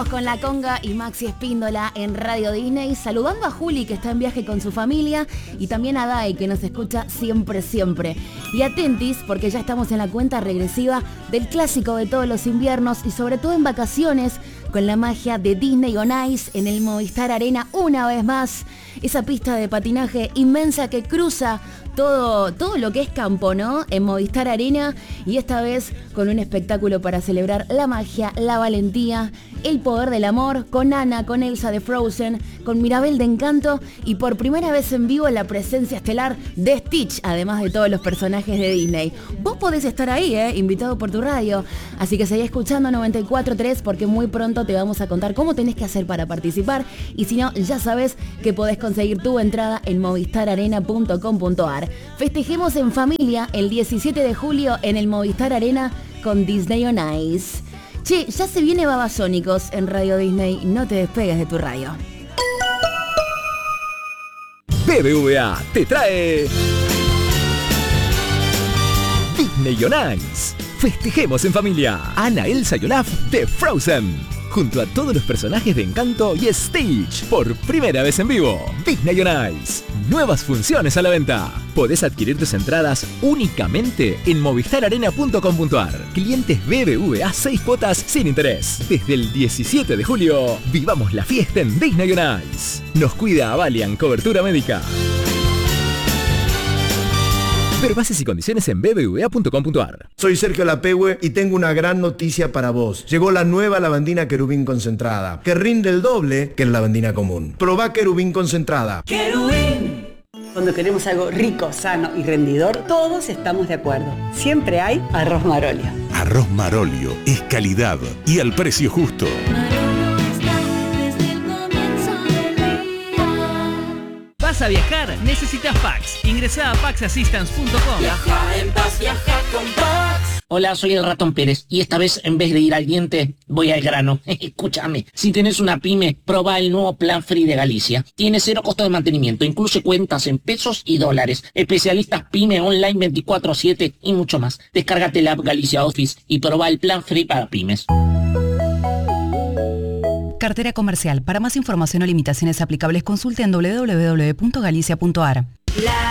Estamos con La Conga y Maxi Espíndola en Radio Disney, saludando a Juli, que está en viaje con su familia, y también a Dai, que nos escucha siempre, siempre. Y atentis, porque ya estamos en la cuenta regresiva del clásico de todos los inviernos, y sobre todo en vacaciones, con la magia de Disney on Ice en el Movistar Arena una vez más. Esa pista de patinaje inmensa que cruza todo lo que es campo, ¿no? En Movistar Arena, y esta vez con un espectáculo para celebrar la magia, la valentía, el poder del amor, con Anna, con Elsa de Frozen, con Mirabel de Encanto, y por primera vez en vivo la presencia estelar de Stitch, además de todos los personajes de Disney. Vos podés estar ahí, invitado por tu radio, así que seguí escuchando 94.3 porque muy pronto te vamos a contar cómo tenés que hacer para participar, y si no, ya sabes que podés conseguir tu entrada en movistararena.com.ar. Festejemos en familia el 17 de julio en el Movistar Arena con Disney on Ice. Che, ya se viene Babasónicos en Radio Disney, no te despegues de tu radio. BBVA te trae Disney on Ice. Festejemos en familia. Anna, Elsa y Olaf de Frozen, junto a todos los personajes de Encanto y Stitch, por primera vez en vivo. Disney on Ice. Nuevas funciones a la venta. Podés adquirir tus entradas únicamente en movistararena.com.ar. Clientes BBVA 6 cuotas sin interés. Desde el 17 de julio, vivamos la fiesta en Disney on Ice. Nos cuida Avalian Cobertura Médica. Ver bases y condiciones en bbva.com.ar. Soy Sergio Lapehue y tengo una gran noticia para vos. Llegó la nueva lavandina Querubín concentrada, que rinde el doble que la lavandina común. Probá Querubín concentrada. ¡Querubín! Cuando queremos algo rico, sano y rendidor, todos estamos de acuerdo. Siempre hay arroz Marolio. Arroz Marolio es calidad y al precio justo. ¿Vas a viajar? Necesitas Pax. Ingresá a paxassistance.com. Viaja en paz, viaja con Pax. Hola, soy el Ratón Pérez y esta vez en vez de ir al diente, voy al grano. Escúchame, si tenés una pyme, probá el nuevo Plan Free de Galicia. Tiene 0 costo de mantenimiento, incluye cuentas en pesos y dólares, especialistas pyme online 24/7 y mucho más. Descárgate la app Galicia Office y probá el Plan Free para pymes. Cartera comercial. Para más información o limitaciones aplicables, consulte en www.galicia.ar.